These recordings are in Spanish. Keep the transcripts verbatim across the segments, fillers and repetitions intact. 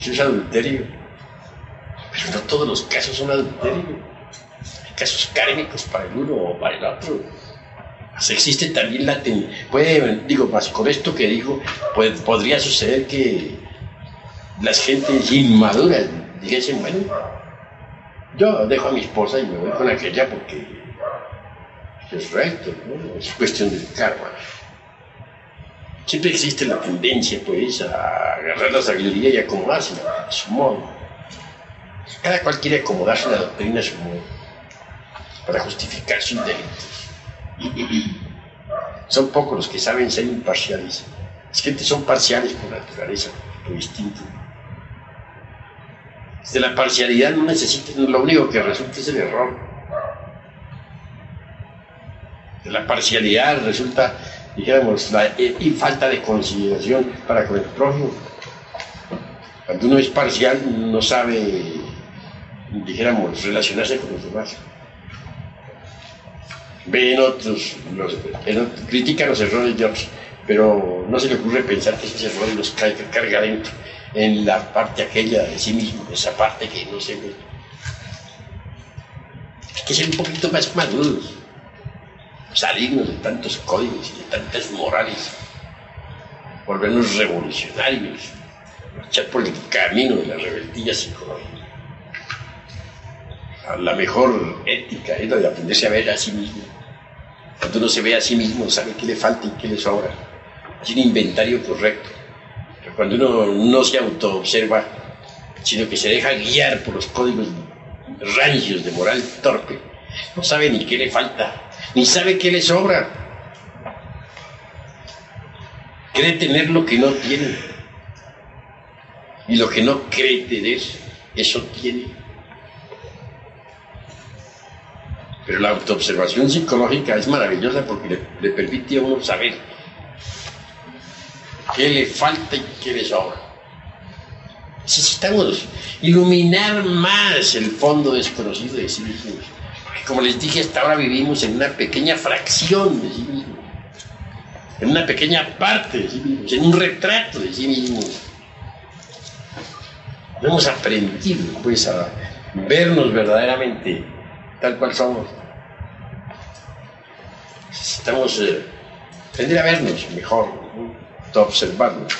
Eso es adulterio. Pero no todos los casos son adulterio. Hay casos kármicos para el uno o para el otro. Pues existe también la tendencia. Puede, digo, más con esto que digo, pues, podría suceder que las gentes inmaduras dijesen, bueno, yo dejo a mi esposa y me voy con aquella porque es recto, ¿no? Es cuestión del karma. Siempre existe la tendencia, pues, a agarrar la sabiduría y acomodarse a su modo. Cada cual quiere acomodarse a la doctrina a su modo para justificar sus delitos. Son pocos los que saben ser imparciales. Las gentes son parciales por naturaleza, por instinto. De la parcialidad no necesitan, lo único que resulta es el error. De la parcialidad resulta, dijéramos, la y falta de consideración para con el prójimo. Cuando uno es parcial, no sabe, dijéramos, relacionarse con los demás. Ve en otros, los, en otros, critica los errores de otros, pero no se le ocurre pensar que esos errores los carga, carga dentro, en la parte aquella de sí mismo, esa parte que no se ve. Hay que ser un poquito más maduros, salirnos de tantos códigos y de tantas morales, volvernos revolucionarios, marchar por el camino de la rebeldía psicológica. La mejor ética es la de aprenderse a ver a sí mismo. Cuando uno se ve a sí mismo, sabe qué le falta y qué le sobra. Es un inventario correcto. Pero cuando uno no se autoobserva, sino que se deja guiar por los códigos rancios de moral torpe, no sabe ni qué le falta, ni sabe qué le sobra. Cree tener lo que no tiene. Y lo que no cree tener, eso tiene. Pero la autoobservación psicológica es maravillosa porque le, le permite a uno saber qué le falta y qué le sobra. Necesitamos iluminar más el fondo desconocido de sí mismos. Porque como les dije, hasta ahora vivimos en una pequeña fracción de sí mismos, en una pequeña parte de sí mismos, en un retrato de sí mismos. No hemos aprendido, pues, a vernos verdaderamente tal cual somos. Necesitamos eh, aprender a vernos mejor, ¿no? A observarnos.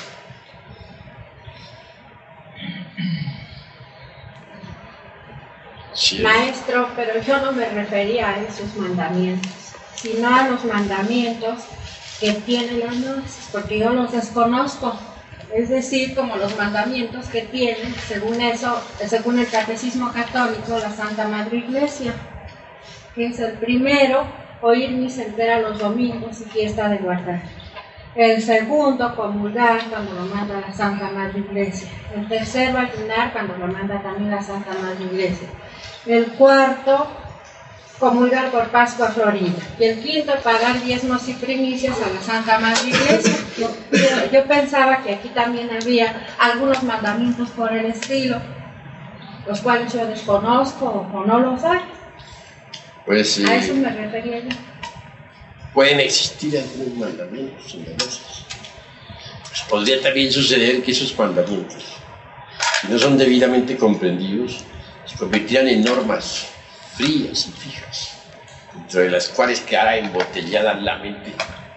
Sí. Maestro, pero yo no me refería a esos mandamientos, sino a los mandamientos que tienen las nueces, porque yo los desconozco. Es decir, como los mandamientos que tiene, según eso, según el Catecismo Católico, la Santa Madre Iglesia, que es el primero, oír misa entera los domingos y fiesta de guardar. El segundo, comulgar cuando lo manda la Santa Madre Iglesia. El tercero, ayunar cuando lo manda también la Santa Madre Iglesia. El cuarto, comulgar por Pascua Florida. Y el quinto, pagar diezmos y primicias a la Santa Madre Iglesia. Yo, yo, yo pensaba que aquí también había algunos mandamientos por el estilo, los cuales yo desconozco o no los hay. Pues, eh, a eso me refería yo. Pueden existir algunos mandamientos engañosos. Pues podría también suceder que esos mandamientos, si no son debidamente comprendidos, se convertirán en normas frías y fijas, dentro de las cuales quedará embotellada la mente.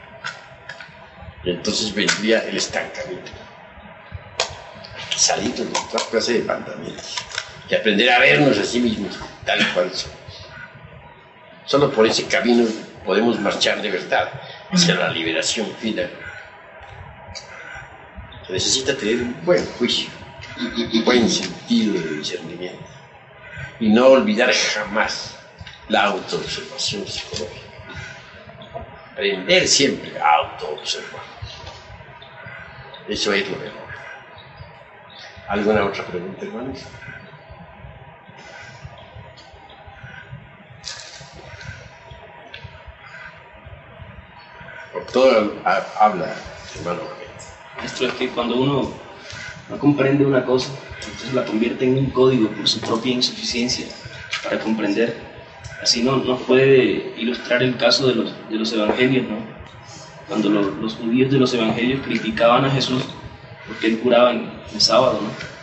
Y entonces vendría el estancamiento. Hay que salir de otra clase de mandamientos y aprender a vernos a sí mismos tal cual somos. Solo por ese camino podemos marchar de verdad hacia la liberación final. Se necesita tener un buen juicio, un buen sentido de discernimiento y no olvidar jamás la autoobservación psicológica. Aprender siempre a autoobservar. Eso es lo mejor. ¿Alguna otra pregunta, hermanos? Por todo habla, hermano. Esto es que cuando uno no comprende una cosa, entonces la convierte en un código por su propia insuficiencia para comprender. Así no, no puede ilustrar el caso de los, de los evangelios, ¿no? Cuando lo, los judíos de los evangelios criticaban a Jesús porque él curaba en el sábado, ¿no?